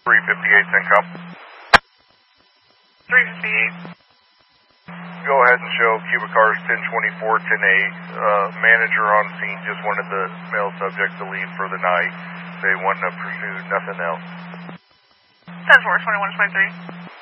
358 Syncop. 358. Go ahead and show Cubic Cars 1024, 10A. Manager on scene just wanted the male subject to leave for the night. They want to pursue nothing else. 10-4, 21-23.